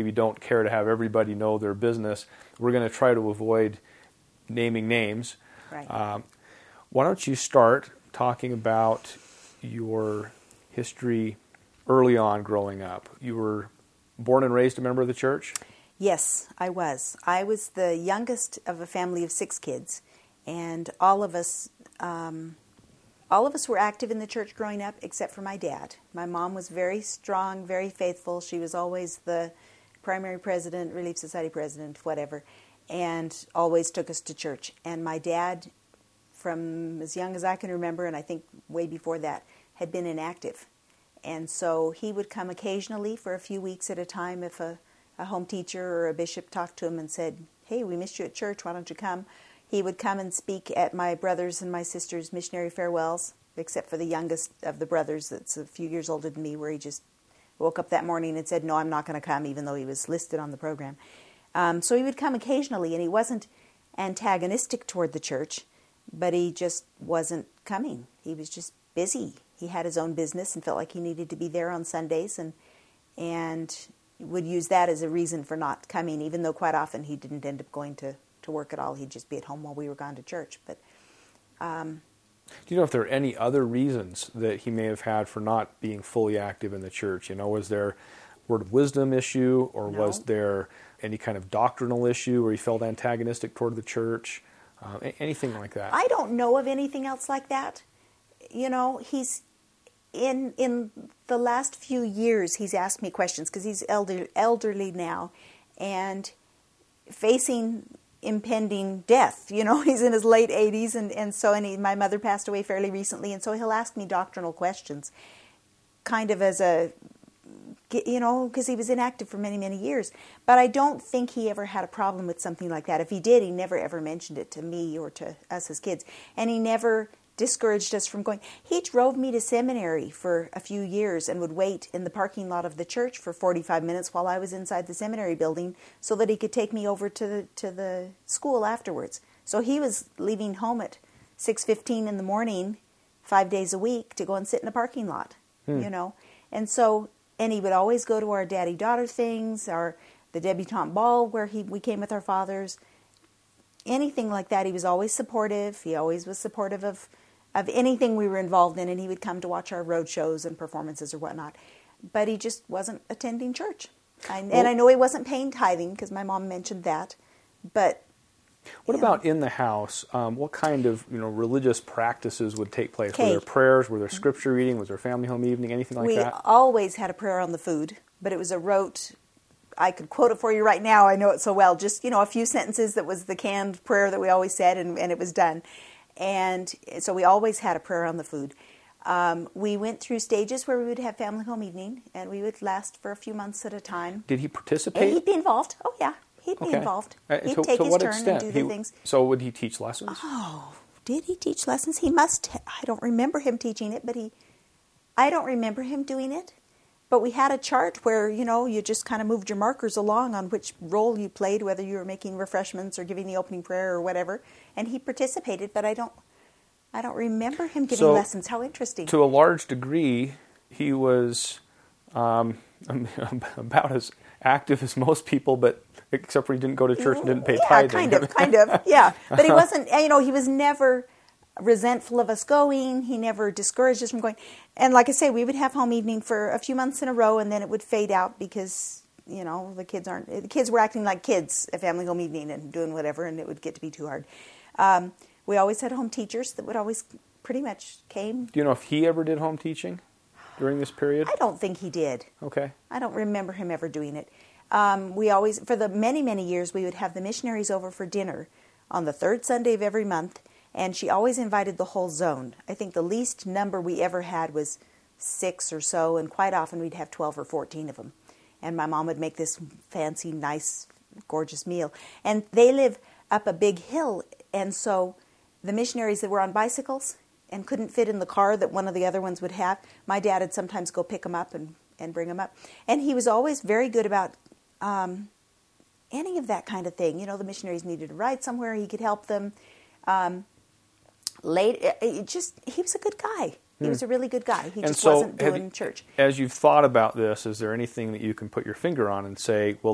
maybe don't care to have everybody know their business. We're going to try to avoid naming names. Right. Why don't you start talking about your history early on growing up? You were born and raised a member of the church? Yes, I was. I was the youngest of a family of 6 kids, and all of us were active in the church growing up, except for my dad. My mom was very strong, very faithful. She was always the primary president, Relief Society president, whatever, and always took us to church. And my dad, from as young as I can remember, and I think way before that, had been inactive. And so he would come occasionally for a few weeks at a time if a home teacher or a bishop talked to him and said, "Hey, we missed you at church, why don't you come?" He would come and speak at my brothers' and my sisters' missionary farewells, except for the youngest of the brothers that's a few years older than me, where he just woke up that morning and said, "No, I'm not going to come," even though he was listed on the program. So he would come occasionally, and he wasn't antagonistic toward the church, but he just wasn't coming. He was just busy. He had his own business and felt like he needed to be there on Sundays, and would use that as a reason for not coming, even though quite often he didn't end up going to work at all. He'd just be at home while we were gone to church. But do you know if there are any other reasons that he may have had for not being fully active in the church? You know, was there a word of wisdom issue, or No. was there any kind of doctrinal issue where he felt antagonistic toward the church? Anything like that? I don't know of anything else like that. You know, he's in the last few years, he's asked me questions because he's elderly now and facing impending death. You know, he's in his late 80s, and my mother passed away fairly recently, and so he'll ask me doctrinal questions, kind of as a, you know, because he was inactive for many, many years. But I don't think he ever had a problem with something like that. If he did, he never ever mentioned it to me or to us as kids, and he never discouraged us from going. He drove me to seminary for a few years and would wait in the parking lot of the church for 45 minutes while I was inside the seminary building so that he could take me over to the school afterwards. So he was leaving home at 6:15 in the morning, 5 days a week, to go and sit in a parking lot, you know. And he would always go to our daddy-daughter things, the debutante ball where we came with our fathers. Anything like that, he was always supportive. He always was supportive of anything we were involved in, and he would come to watch our road shows and performances or whatnot. But he just wasn't attending church. And I know he wasn't paying tithing, because my mom mentioned that. But what about in the house? What kind of religious practices would take place? Okay. Were there prayers? Were there scripture reading? Was there family home evening? Anything like that? We always had a prayer on the food, but it was a rote. I could quote it for you right now. I know it so well. Just, a few sentences that was the canned prayer that we always said, and it was done. And so we always had a prayer on the food. We went through stages where we would have family home evening, and we would last for a few months at a time. Did he participate? He'd be involved. Oh, yeah. He'd be involved. He'd take his turn and do the things. So would he teach lessons? Oh, did he teach lessons? He must. I don't remember him teaching it, but I don't remember him doing it. But we had a chart where, you just kind of moved your markers along on which role you played, whether you were making refreshments or giving the opening prayer or whatever. And he participated, but I don't remember him giving lessons. How interesting. To a large degree, he was about as active as most people, but except for he didn't go to church and didn't pay tithing. Kind of, yeah. But he wasn't, he was never resentful of us going. He never discouraged us from going. And like I say, we would have home evening for a few months in a row, and then it would fade out because, the kids were acting like kids at family home evening and doing whatever, and it would get to be too hard. We always had home teachers that would always pretty much came. Do you know if he ever did home teaching during this period? I don't think he did. Okay. I don't remember him ever doing it. We always, for the many, many years, we would have the missionaries over for dinner on the third Sunday of every month, and she always invited the whole zone. I think the least number we ever had was 6 or so, and quite often we'd have 12 or 14 of them. And my mom would make this fancy, nice, gorgeous meal. And they live up a big hill, and so the missionaries that were on bicycles and couldn't fit in the car that one of the other ones would have, my dad would sometimes go pick them up and bring them up. And he was always very good about any of that kind of thing. The missionaries needed to ride somewhere, he could help them. He was a good guy. He was a really good guy. He just wasn't doing church. As you've thought about this, is there anything that you can put your finger on and say, well,